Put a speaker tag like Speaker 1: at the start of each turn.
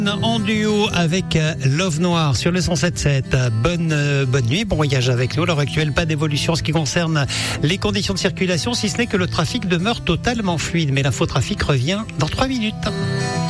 Speaker 1: En duo avec Love Noir sur le 107.7. Bonne nuit, bon voyage avec nous. À l'heure actuelle, pas d'évolution en ce qui concerne les conditions de circulation, si ce n'est que le trafic demeure totalement fluide. Mais l'infotrafic revient dans 3 minutes.